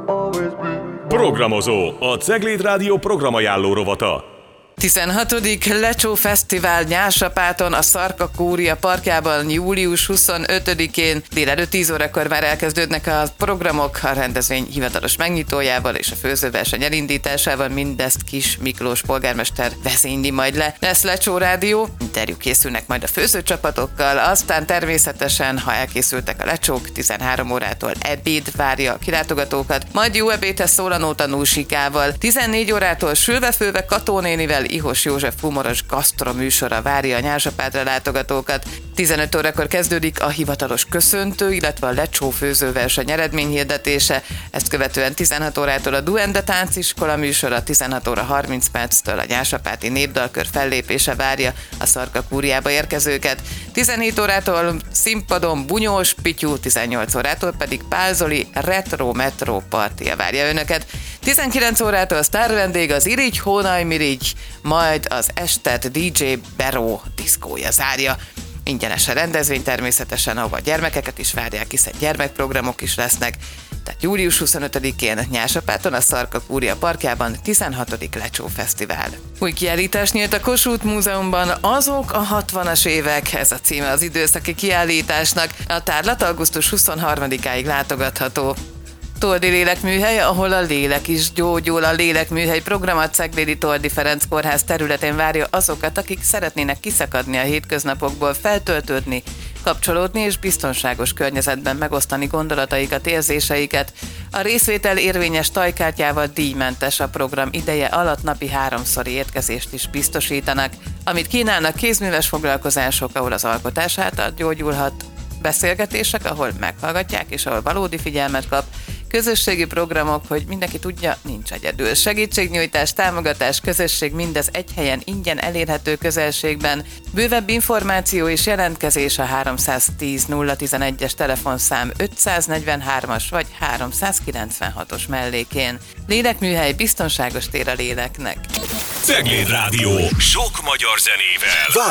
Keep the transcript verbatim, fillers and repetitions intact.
Programozó, a Cegléd Rádió programajánló rovata. tizenhatodik Lecsó Fesztivál Nyársapáton, a Szarka Kúria parkjában július huszonötödikén délelőtt tíz órakor már elkezdődnek a programok, a rendezvény hivatalos megnyitójával és a főzőverseny elindításával. Mindezt Kis Miklós polgármester vezényli majd le. Lesz Lecsó Rádió, interjú készülnek majd a főzőcsapatokkal, aztán természetesen, ha elkészültek a lecsók, tizenhárom órától ebéd várja a kilátogatókat, majd jó ebédhez szólanó tanúsikával, tizennégy órától sülve-főve Katónénivel Ihos József humoros gasztroműsora várja a Nyársapátra látogatókat. tizenöt órakor kezdődik a hivatalos köszöntő, illetve a lecsó főzőverseny eredményhirdetése. Ezt követően tizenhat órától a Duende tánciskola műsora, tizenhat óra harminc perctől a Nyársapáti népdalkör fellépése várja a Szarka Kúriába érkezőket. tizenhét órától színpadon Bunyós Pityu, tizennyolc órától pedig Pál Zoli retro metro partia várja önöket. tizenkilenc órától sztár vendég az Irigy Hónaj Mirigy, majd az estet dé dzsé Beró diszkója zárja. Ingyenes a rendezvény természetesen, ahova a gyermekeket is várják, hiszen gyermekprogramok is lesznek. Tehát július huszonötödikén Nyársapáton, a Szarka Kúria parkjában tizenhatodik Lecsó Fesztivál. Új kiállítás nyílt a Kossuth Múzeumban, Azok a hatvanas évek, ez a címe az időszaki kiállításnak. A tárlat augusztus huszonharmadikáig látogatható. Toldi Lélekműhely, ahol a lélek is gyógyul. A Lélekműhely program a Ceglédi Toldi Ferenc Kórház területén várja azokat, akik szeretnének kiszakadni a hétköznapokból, feltöltődni, kapcsolódni és biztonságos környezetben megosztani gondolataikat, érzéseiket. A részvétel érvényes tajkártyával díjmentes, a program ideje alatt napi háromszori étkezést is biztosítanak. Amit kínálnak, kézműves foglalkozások, ahol az alkotás által gyógyulhat, beszélgetések, ahol meghallgatják és ahol valódi figyelmet kap, közösségi programok, hogy mindenki tudja, nincs egyedül. Segítségnyújtás, támogatás, közösség, mindez egy helyen ingyen elérhető közelségben. Bővebb információ és jelentkezés a háromszáztíz nulla tizenegyes telefonszám ötszáznegyvenhármas vagy háromszázkilencvenhatos mellékén. Lélekműhely, biztonságos tér a léleknek. Cegléd Rádió, sok magyar zenével.